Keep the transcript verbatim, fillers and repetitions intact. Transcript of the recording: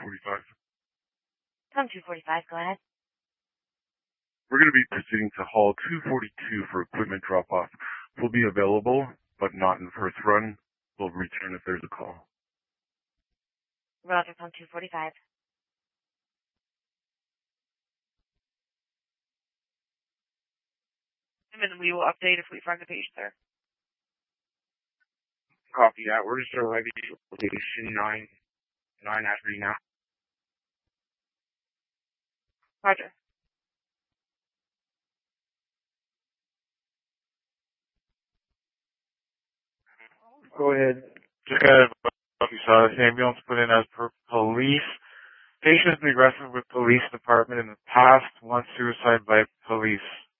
forty-five. Com two forty-five, go ahead. We're going to be proceeding to Hall two forty-two for equipment drop-off. We'll be available, but not in the first run. We'll return if there's a call. Roger, Com two forty-five. And then we will update if we find the patient there. Copy that. We're just arriving at location nine, nine Ashbury now. Roger. Go ahead. Just got a you saw this ambulance put in as per police. Patient has been aggressive with police department in the past. One suicide by police.